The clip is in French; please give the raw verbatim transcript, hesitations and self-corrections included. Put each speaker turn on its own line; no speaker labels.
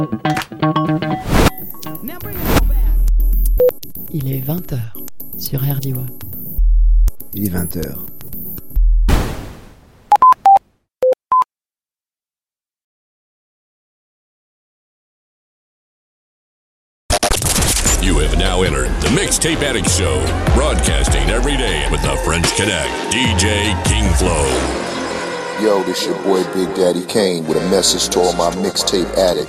Il est vingt heures sur R D W A.
Il est vingt heures.
You have now entered the Mixtape Addict Show, broadcasting every day with the French Connect, D J King Flow.
Yo, this your boy Big Daddy Kane with a message to all my mixtape addicts.